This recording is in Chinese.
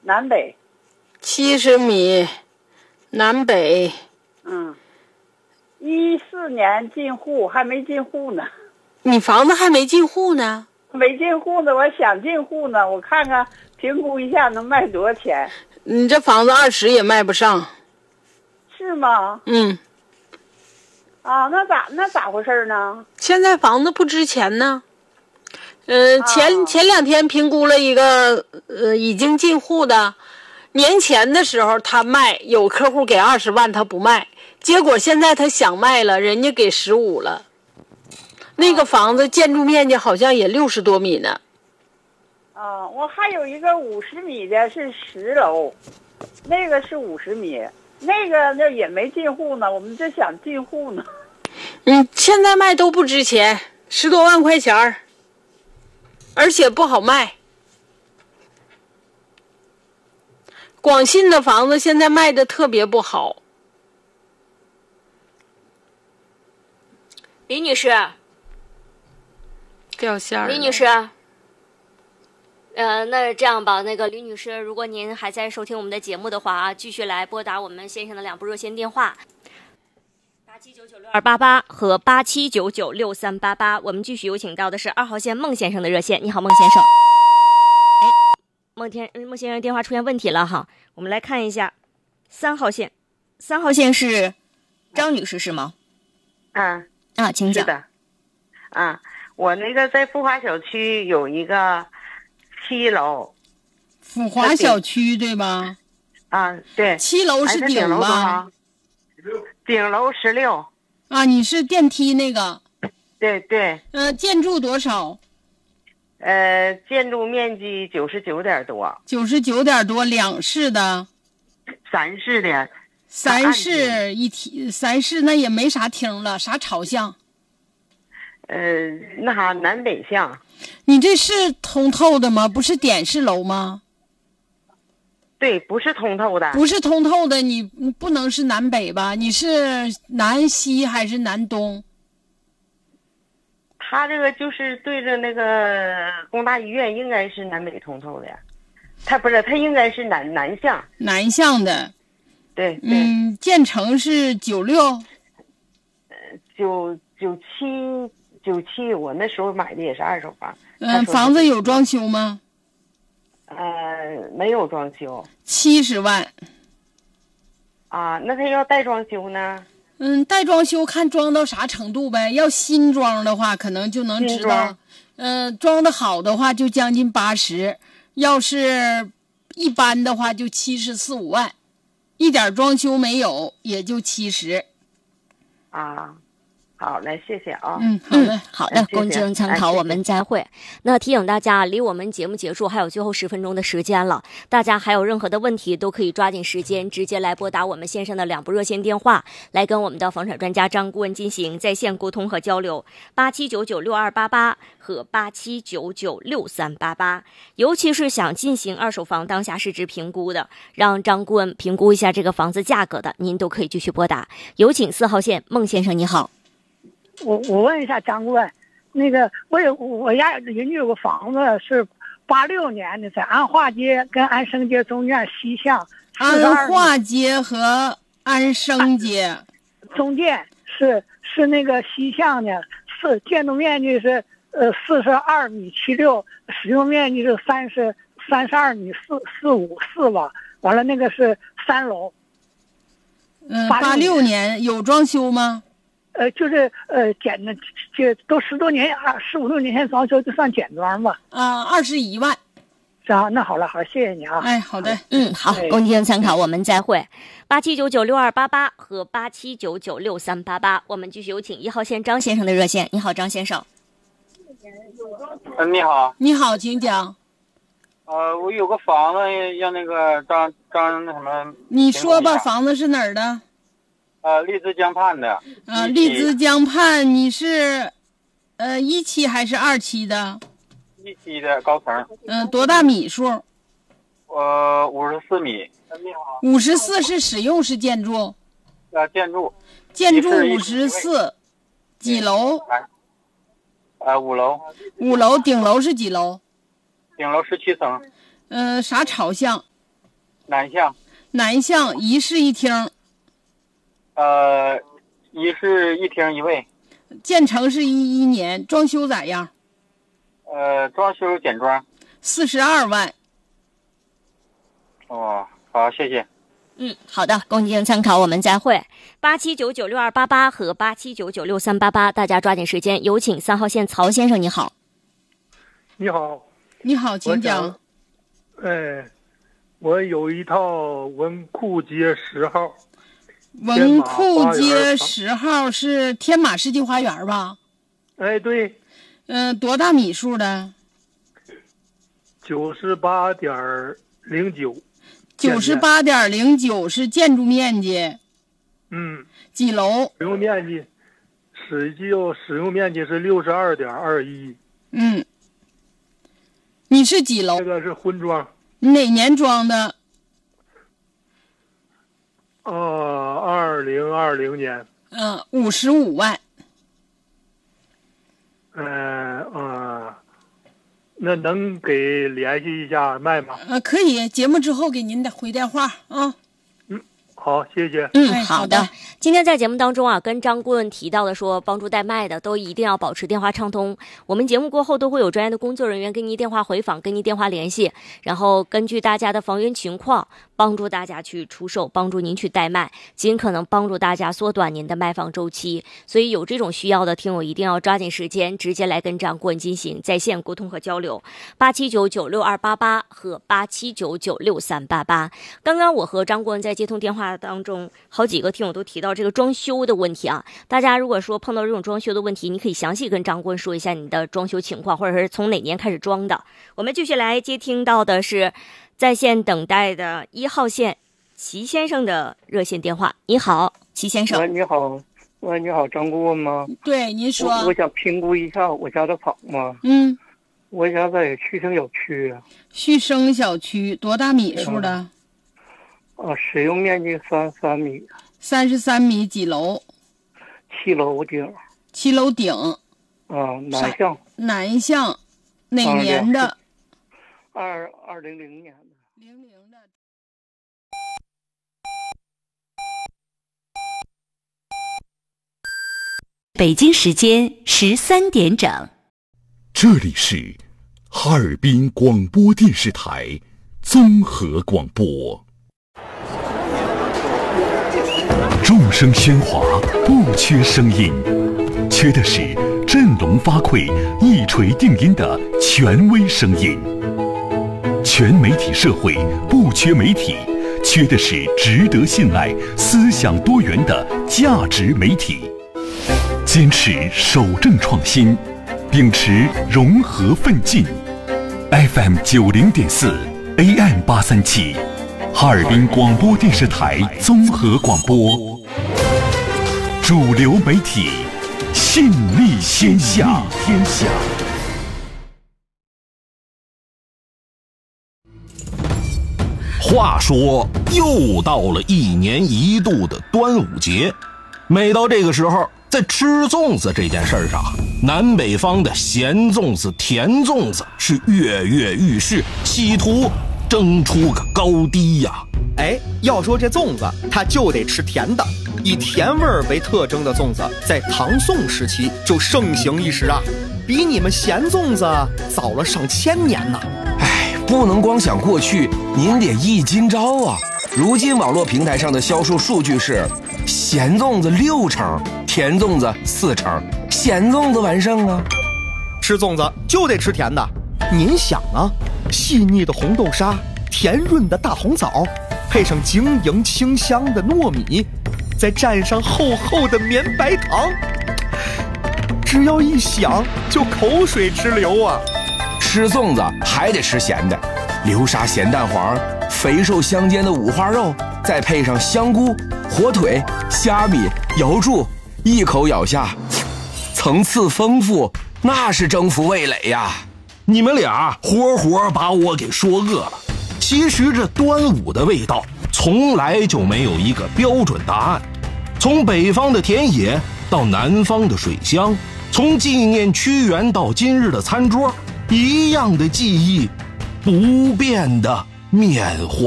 南北。 70米，南北。 14年进户，还没进户呢。 你房子还没进户呢？ 没进户呢，我想进户呢，我看看评估一下能卖多少钱。 你这房子20也卖不上。 是吗？那咋回事呢？ 现在房子不值钱呢。前2天评估了一个已经进户的，年前的时候他卖，有客户给20万他不卖，结果现在他想卖了，人家给15了。那个房子建筑面积好像也60多米呢。 我还有一个50米的是10楼，那个是50米，那也没进户呢，我们这想进户呢。 现在卖都不值钱，10多万块钱，而且不好卖。广信的房子现在卖的特别不好。 李女士， 掉线了。 李女士，那这样吧，那个李女士，如果您还在收听我们的节目的话继续来拨打我们先生的2部热线电话，87996288和87996388。我们继续有请到的是2号线孟先生的热线。你好，孟先生。孟先生电话出现问题了哈，我们来看一下3号线。3号线是张女士是吗？请讲。 是的。我那个在富华小区有一个7楼。 富华小区对吧？ 对。 7楼是顶吧？ 顶楼16。 你是电梯那个？ 对对。 建筑多少？ 建筑面积99点多。 99点多，2室的 ？3室的。 3室一体，3室那也没啥厅了，啥朝向？ 南北向。 你这是通透的吗？不是点式楼吗？ 对，不是通透的。 不是通透的，你不能是南北吧？你是南西还是南东？ 他这个就是对着那个工大医院，应该是南北通透的。他不是，他应该是南向。 南向的。 对。 建成是96。 97，我那时候买的也是2手房。 房子有装修吗？ 没有装修。 70万。 那他要带装修呢？ 带装修看装到啥程度呗。要新装的话，可能就能知道。装的好的话就将近80，要是一般的话就74、5万，一点装修没有也就70。 好嘞，谢谢啊。 好的，供经参考，我们再会。那提醒大家，离我们节目结束还有最后10分钟的时间了，大家还有任何的问题都可以抓紧时间直接来拨打我们线上的2部热线电话，来跟我们的房产专家张顾问进行在线沟通和交流，87996288和87996388。尤其是想进行2手房当下市值评估的，让张顾问评估一下这个房子价格的，您都可以继续拨打。有请4号线孟先生，你好。 我问一下张顾问，那个我家邻居有个房子是86年的，在安化街跟安生街中间西向。 安化街和安生街中间是那个西向的，建筑面积是42米76，使用面积是32米454吧。完了那个是3楼。 86年有装修吗？ 就是简的，这都15多年前装修，就算简装吧。 21万。 是啊，那好了，好，谢谢你啊。 好的。 好，供经参考，我们再会。87996288和87996388。我们继续有请1号线张先生的热线。你好，张先生。 你好。 你好，请讲。 我有个房子要那个张那什么。 你说吧，房子是哪儿的？ 荔枝江畔的。 荔枝江畔，你是1期还是2期的 ？1期的高层。 多大米数 ？54米。你好。 54是使用式建筑？ 建筑。 建筑54，几楼 ？5楼。 5楼，顶楼是几楼？ 顶楼17层。 啥朝向南向。 南向一室一厅。 一室一厅一卫。 建成是11年，装修咋样？ 装修简装。 42万。 哦，好，谢谢。 好的，供您参考，我们再会。87996288和87996388，大家抓紧时间。有请3号线曹先生，你好。 你好。 你好，请讲。 我有一套文库街10号。 文库街10号是天马世纪花园吧？ 哎，对。 多大米数的 ？98.09。 98.09是建筑面积。几楼？ 使用面积是62.21。 你是几楼？ 这个是混装。 哪年装的 ？2020年。 55万。 那能给联系一下卖吗？ 可以，节目之后给您回电话啊。 好，谢谢。 好的。今天在节目当中啊，跟张顾问提到的说，帮助代卖的都一定要保持电话畅通。我们节目过后都会有专业的工作人员跟您电话回访，跟您电话联系，然后根据大家的房源情况，帮助大家去出售，帮助您去代卖，尽可能帮助大家缩短您的卖房周期。所以有这种需要的听友一定要抓紧时间，直接来跟张顾问进行在线沟通和交流。87996288和87996388。刚刚我和张顾问在接通电话当中，好几个听友都提到这个装修的问题啊。大家如果说碰到这种装修的问题，你可以详细跟张顾问说一下你的装修情况，或者是从哪年开始装的。我们继续来接听到的是在线等待的1号线齐先生的热线电话。你好，齐先生。 你好，张顾问吗？ 对，您说。 我想评估一下我家的房嘛。我家在旭升小区。 旭升小区多大米数的？ 使用面积33米。 33米，几楼 ？7楼顶。 7楼顶。 南向。 南向，哪年的 ？2000年的。 00的。 北京时间13点整。 这里是哈尔滨广播电视台综合广播。众声喧哗，不缺声音，缺的是振聋发聩、一锤定音的权威声音。全媒体社会不缺媒体，缺的是值得信赖、思想多元的价值媒体。坚持守正创新，秉持融合奋进。FM 90.4 AM 837，哈尔滨广播电视台综合广播，主流媒体，信力天下。 话说，又到了1年1度的端午节，每到这个时候，在吃粽子这件事上，南北方的咸粽子、甜粽子是跃跃欲试，企图争出个高低呀。 要说这粽子，它就得吃甜的，以甜味儿为特征的粽子，在唐宋时期就盛行一时啊，比你们咸粽子早了上千年呢。 不能光想过去，您得忆今朝啊。如今网络平台上的销售数据是，咸粽子6成，甜粽子4成，咸粽子完胜啊。 吃粽子就得吃甜的，您想啊，细腻的红豆沙，甜润的大红枣，配上晶莹清香的糯米，再蘸上厚厚的绵白糖，只要一想就口水直流啊。 吃粽子还得吃咸的，流沙咸蛋黄，肥瘦相间的五花肉，再配上香菇、火腿、虾米、瑶柱，一口咬下，层次丰富，那是征服味蕾呀。你们俩活活把我给说饿了。其实这端午的味道从来就没有一个标准答案，从北方的田野到南方的水乡，从纪念屈原到今日的餐桌，一样的记忆，不变的缅怀。